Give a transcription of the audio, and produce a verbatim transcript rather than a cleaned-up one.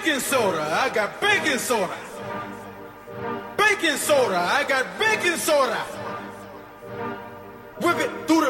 baking soda. I got baking soda. Baking soda. I got baking soda. Whip it through